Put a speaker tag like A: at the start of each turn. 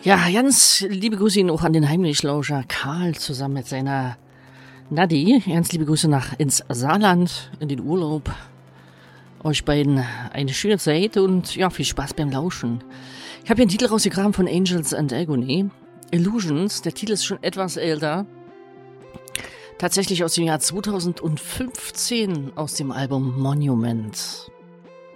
A: Ja, ganz liebe Grüße Ihnen auch an den Heimlichlauscher Karl zusammen mit seiner Nadi. Ganz liebe Grüße ins Saarland, in den Urlaub. Euch beiden eine schöne Zeit und ja, viel Spaß beim Lauschen. Ich habe hier einen Titel rausgegraben von Angels and Agony. Illusions, der Titel ist schon etwas älter. Tatsächlich aus dem Jahr 2015 aus dem Album Monument.